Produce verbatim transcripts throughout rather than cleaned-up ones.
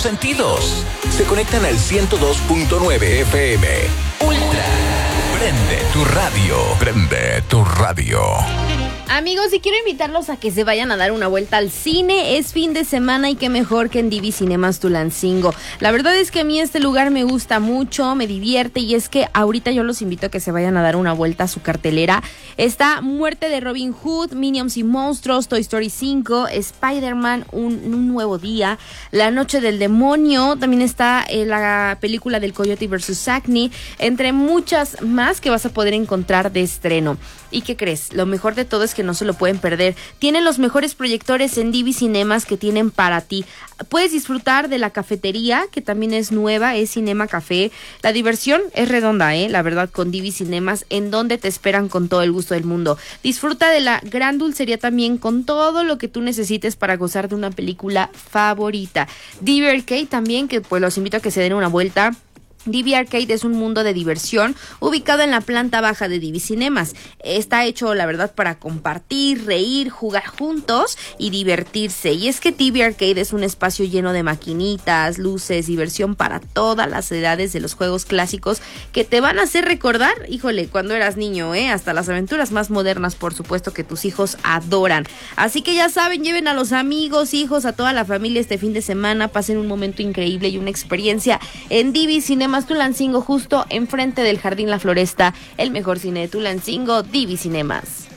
sentidos se conectan al ciento dos punto nueve F M. Ultra. Prende tu radio. Prende tu radio. Amigos, y quiero invitarlos a que se vayan a dar una vuelta al cine. Es fin de semana y qué mejor que en Divi Cinemas Tulancingo. La verdad es que a mí este lugar me gusta mucho, me divierte, y es que ahorita yo los invito a que se vayan a dar una vuelta a su cartelera. Está Muerte de Robin Hood, Minions y Monstruos, Toy Story cinco, Spider-Man, un, un nuevo día, La Noche del Demonio, también está eh, la película del Coyote versus Acne, entre muchas más que vas a poder encontrar de estreno. ¿Y qué crees? Lo mejor de todo es que no se lo pueden perder. Tienen los mejores proyectores en Divi Cinemas que tienen para ti. Puedes disfrutar de la cafetería, que también es nueva, es Cinema Café. La diversión es redonda, ¿eh? La verdad, con Divi Cinemas, en donde te esperan con todo el gusto del mundo. Disfruta de la gran dulcería también, con todo lo que tú necesites para gozar de una película favorita. Divi Arcade también, que pues los invito a que se den una vuelta. Divi Arcade es un mundo de diversión ubicado en la planta baja de Divi Cinemas. Está hecho, la verdad, para compartir, reír, jugar juntos y divertirse. Y es que Divi Arcade es un espacio lleno de maquinitas, luces, diversión para todas las edades, de los juegos clásicos que te van a hacer recordar, híjole, cuando eras niño, ¿eh? Hasta las aventuras más modernas, por supuesto, que tus hijos adoran. Así que ya saben, lleven a los amigos, hijos, a toda la familia este fin de semana, pasen un momento increíble y una experiencia en Divi Cinemas Tulancingo, justo enfrente del Jardín La Floresta, el mejor cine de Tulancingo, Divi Cinemas.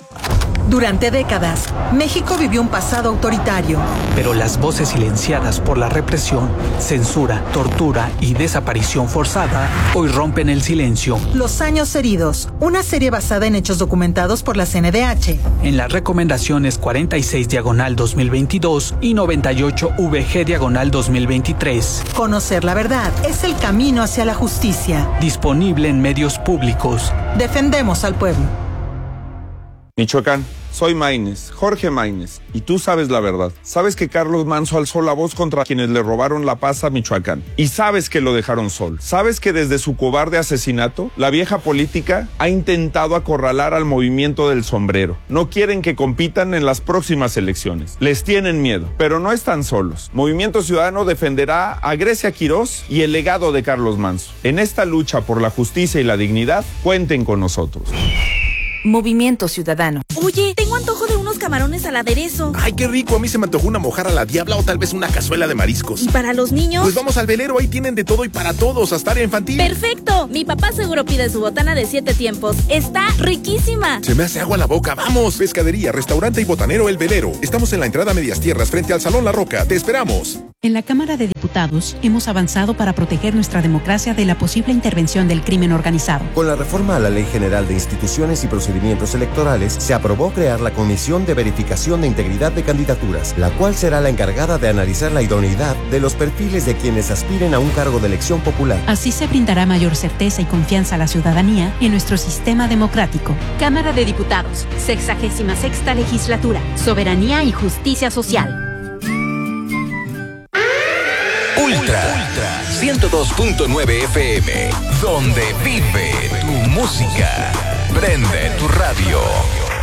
Durante décadas, México vivió un pasado autoritario. Pero las voces silenciadas por la represión, censura, tortura y desaparición forzada hoy rompen el silencio. Los años heridos, una serie basada en hechos documentados por la C N D H. En las recomendaciones cuarenta y seis diagonal dos mil veintidós y noventa y ocho V G diagonal dos mil veintitrés. Conocer la verdad es el camino hacia la justicia. Disponible en medios públicos. Defendemos al pueblo. Michoacán, soy Maínez, Jorge Maínez, y tú sabes la verdad. Sabes que Carlos Manso alzó la voz contra quienes le robaron la paz a Michoacán. Y sabes que lo dejaron sol. Sabes que desde su cobarde asesinato, la vieja política ha intentado acorralar al movimiento del sombrero. No quieren que compitan en las próximas elecciones. Les tienen miedo, pero no están solos. Movimiento Ciudadano defenderá a Grecia Quirós y el legado de Carlos Manso. En esta lucha por la justicia y la dignidad, cuenten con nosotros. Movimiento Ciudadano. Oye, tengo antojo de unos camarones al aderezo. Ay, qué rico, a mí se me antojó una mojarra a la diabla o tal vez una cazuela de mariscos. ¿Y para los niños? Pues vamos al velero, ahí tienen de todo y para todos, hasta área infantil. ¡Perfecto! Mi papá seguro pide su botana de siete tiempos. ¡Está riquísima! Se me hace agua la boca, vamos. Pescadería, restaurante y botanero El Velero. Estamos en la entrada Medias Tierras frente al Salón La Roca. Te esperamos. En la Cámara de Diputados hemos avanzado para proteger nuestra democracia de la posible intervención del crimen organizado. Con la reforma a la Ley General de Instituciones y Procedimientos Electorales, se aprobó crear la Comisión de Verificación de Integridad de Candidaturas, la cual será la encargada de analizar la idoneidad de los perfiles de quienes aspiren a un cargo de elección popular. Así se brindará mayor certeza y confianza a la ciudadanía en nuestro sistema democrático. Cámara de Diputados, sexagésima sexta legislatura, soberanía y justicia social. Ultra, Ultra ciento dos punto nueve F M, donde vive tu música. Prende tu radio.